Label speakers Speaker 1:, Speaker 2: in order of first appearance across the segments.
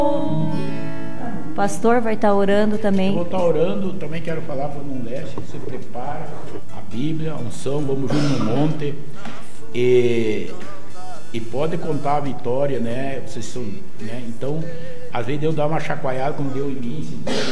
Speaker 1: O pastor vai estar orando também.
Speaker 2: Eu vou estar orando, também quero falar para o irmão Leste, se prepara, a Bíblia, a unção, vamos junto no monte, e pode contar a vitória, né? Vocês são, né? Então, às vezes Deus dá uma chacoalhada, como deu em mim,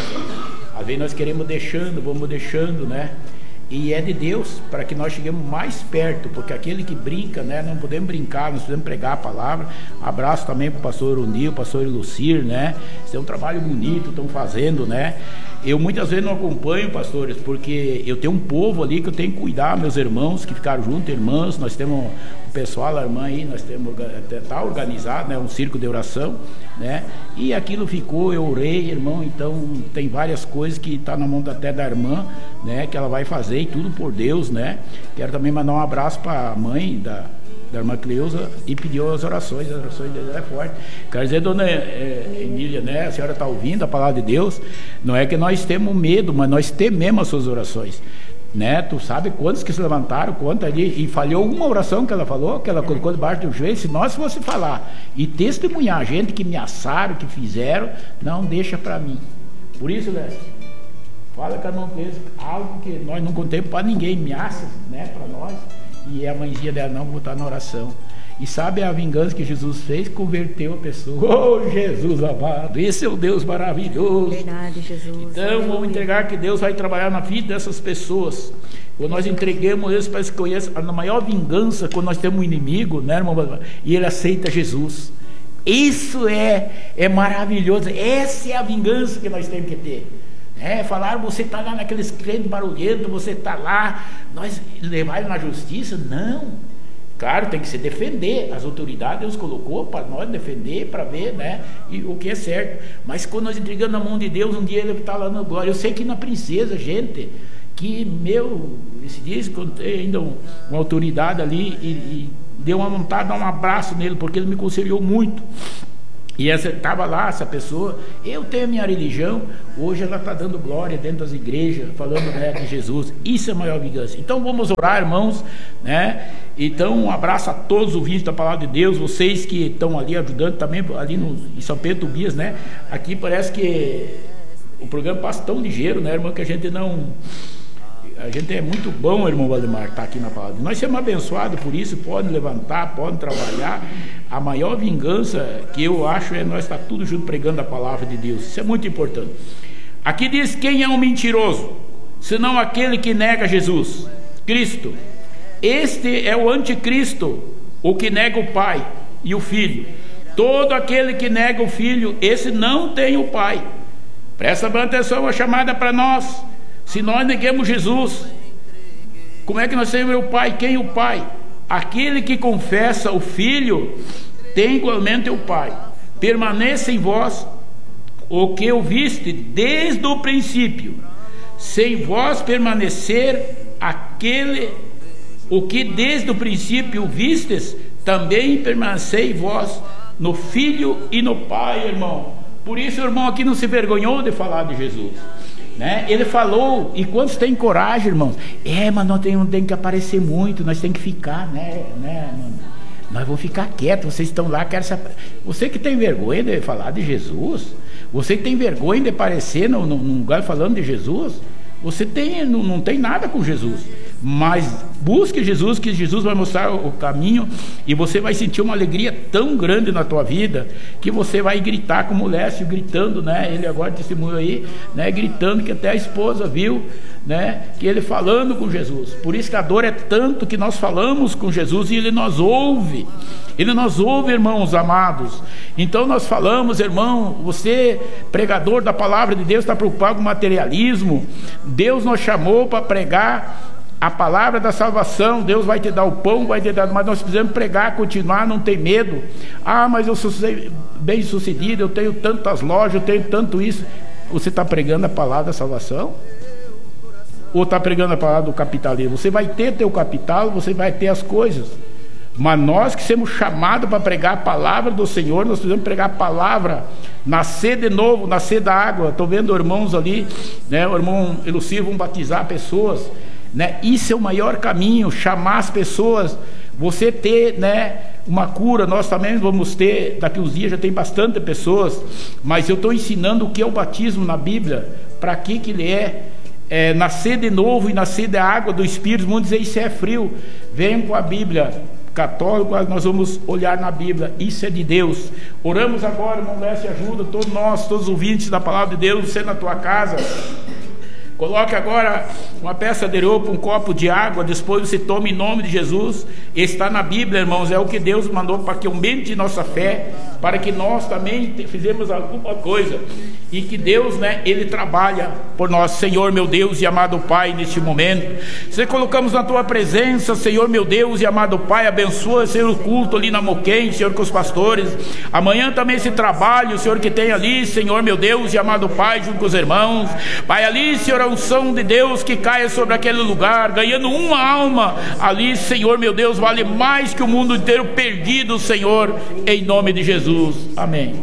Speaker 2: às vezes nós queremos vamos deixando, né? E é de Deus, para que nós cheguemos mais perto, porque aquele que brinca, né? Não podemos brincar, nós podemos pregar a palavra. Abraço também para o pastor Undil, pastor Lucir, né? Isso é um trabalho bonito, estão fazendo, né? Eu muitas vezes não acompanho, pastores, porque eu tenho um povo ali que eu tenho que cuidar, meus irmãos que ficaram juntos, irmãs, nós temos o pessoal, a irmã aí, nós temos, está organizado, né, um círculo de oração, né, e aquilo ficou, eu orei, irmão, então tem várias coisas que está na mão até da irmã, né, que ela vai fazer, e tudo por Deus, né. Quero também mandar um abraço para a mãe da irmã Cleusa, e pediu as orações dela é forte. Quer dizer, dona Emília, né, a senhora está ouvindo a palavra de Deus, não é que nós temos medo, mas nós tememos as suas orações, né? Tu sabe quantos que se levantaram, quanto ali, e falhou uma oração que ela falou, que ela colocou debaixo do joelho. Se nós fosse falar e testemunhar a gente que ameaçaram, que fizeram, não deixa para mim. Por isso, Leste, fala que a irmã Cleusa, algo que nós não contemos para ninguém, ameaças, né, para nós. E a mãezinha dela não botar na oração. E sabe a vingança que Jesus fez? Converteu a pessoa. Oh, Jesus amado, esse é o Deus maravilhoso.
Speaker 1: Verdade, Jesus.
Speaker 2: Então vamos entregar que Deus vai trabalhar na vida dessas pessoas. Quando nós entregamos eles, parece que conhece a maior vingança, quando nós temos um inimigo, né, irmão? E ele aceita Jesus. Isso é maravilhoso. Essa é a vingança que nós temos que ter. Falaram, você está lá naqueles crentes barulhentos, você está lá, nós levar ele na justiça? Não. Claro, tem que se defender. As autoridades Deus colocou para nós defender, para ver, né, e o que é certo. Mas quando nós entregamos na mão de Deus, um dia ele está lá na glória. Eu sei que na princesa, gente, que esse dia encontrei ainda uma autoridade ali e deu uma vontade de dar um abraço nele, porque ele me aconselhou muito. E estava lá, essa pessoa, eu tenho a minha religião, hoje ela está dando glória dentro das igrejas, falando, né, de Jesus. Isso é a maior vingança. Então vamos orar, irmãos, né? Então um abraço a todos os ouvintes da palavra de Deus, vocês que estão ali ajudando também, ali em São Pedro do Bias, né? Aqui parece que o programa passa tão ligeiro, né, irmão, que a gente é muito bom, irmão Valdemar, estar aqui na palavra. Nós somos abençoados por isso, podem levantar, podem trabalhar. A maior vingança que eu acho é nós estar tudo junto pregando a palavra de Deus. Isso é muito importante. Aqui diz: quem é um mentiroso, senão aquele que nega Jesus Cristo? Este é o anticristo, o que nega o Pai e o Filho. Todo aquele que nega o Filho, esse não tem o Pai. Presta bem atenção a chamada para nós. Se nós negamos Jesus, como é que nós temos o Pai? Quem é o Pai? Aquele que confessa o Filho tem igualmente o Pai. Permaneça em vós o que ouviste desde o princípio. Sem vós permanecer o que desde o princípio vistes, também permanecei vós no Filho e no Pai, irmão. Por isso o irmão aqui não se vergonhou de falar de Jesus, né? Ele falou, e quantos têm coragem, irmãos? Mas nós não tem que aparecer muito, nós temos que ficar, né, mano? Nós vamos ficar quietos, vocês estão lá, você que tem vergonha de falar de Jesus, você que tem vergonha de aparecer num lugar falando de Jesus, você não tem nada com Jesus. Mas busque Jesus, que Jesus vai mostrar o caminho, e você vai sentir uma alegria tão grande na tua vida, que você vai gritar como o Lécio, gritando, né? Ele agora testemunhou aí, né? Gritando, que até a esposa viu, né? Que ele falando com Jesus. Por isso que a dor é tanto que nós falamos com Jesus e ele nos ouve. Ele nos ouve, irmãos amados. Então nós falamos, irmão, você, pregador da palavra de Deus, está preocupado com o materialismo. Deus nos chamou para pregar a palavra da salvação. Deus vai te dar o pão, vai te dar, mas nós precisamos pregar, continuar, não ter medo. Mas eu sou bem sucedido, eu tenho tantas lojas, eu tenho tanto isso. Você está pregando a palavra da salvação? Ou está pregando a palavra do capitalismo? Você vai ter teu capital, você vai ter as coisas, mas nós que somos chamados para pregar a palavra do Senhor, nós precisamos pregar a palavra, nascer de novo, nascer da água. Estou vendo irmãos ali, né? O irmão Elucir vão batizar pessoas, né? Isso é o maior caminho, chamar as pessoas, você ter, né, uma cura, nós também vamos ter, daqui uns dias já tem bastante pessoas, mas eu estou ensinando o que é o batismo na Bíblia, para que ele é nascer de novo e nascer da água do Espírito. Vamos dizer, isso é frio, venham com a Bíblia católico, nós vamos olhar na Bíblia, isso é de Deus. Oramos agora, irmão Lécio, ajuda todos nós, todos os ouvintes da palavra de Deus, você na tua casa. Coloque agora uma peça de roupa, um copo de água, depois você toma em nome de Jesus. Está na Bíblia, irmãos, é o que Deus mandou para que aumente nossa fé, para que nós também fizemos alguma coisa, e que Deus, Ele trabalha por nós. Senhor meu Deus e amado Pai, neste momento, Senhor, colocamos na Tua presença, Senhor meu Deus e amado Pai, abençoa, Senhor, o culto ali na Moquém, Senhor, com os pastores, amanhã também esse trabalho, Senhor, que tem ali, Senhor meu Deus e amado Pai, junto com os irmãos, Pai, ali, Senhor, a unção de Deus que caia sobre aquele lugar, ganhando uma alma ali, Senhor meu Deus, vale mais que o mundo inteiro perdido, Senhor, em nome de Jesus, amém.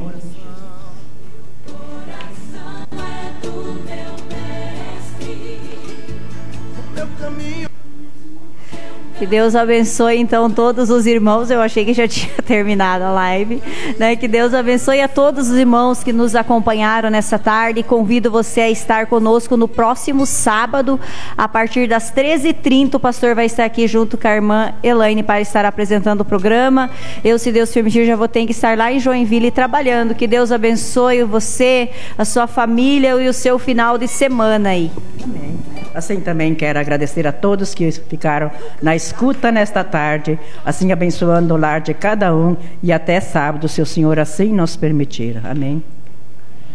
Speaker 1: Que Deus abençoe então todos os irmãos. Eu achei que já tinha terminado a live, Que Deus abençoe a todos os irmãos que nos acompanharam nessa tarde. Convido você a estar conosco no próximo sábado, a partir das 13h30. O pastor vai estar aqui junto com a irmã Elaine para estar apresentando o programa. Eu, se Deus permitir, já vou ter que estar lá em Joinville trabalhando. Que Deus abençoe você, a sua família e o seu final de semana aí.
Speaker 3: Amém. Assim também quero agradecer a todos que ficaram na escuta nesta tarde, assim abençoando o lar de cada um, e até sábado, se o Senhor assim nos permitir. Amém.